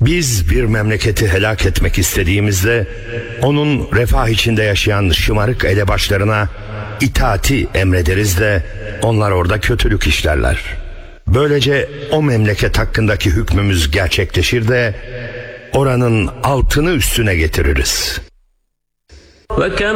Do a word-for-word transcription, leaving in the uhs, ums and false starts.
Biz bir memleketi helak etmek istediğimizde onun refah içinde yaşayan şımarık elebaşlarına itaati emrederiz de onlar orada kötülük işlerler. Böylece o memleket hakkındaki hükmümüz gerçekleşir de oranın altını üstüne getiririz.